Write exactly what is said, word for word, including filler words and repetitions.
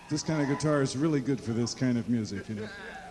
this kind of guitar is really good for this kind of music, you know.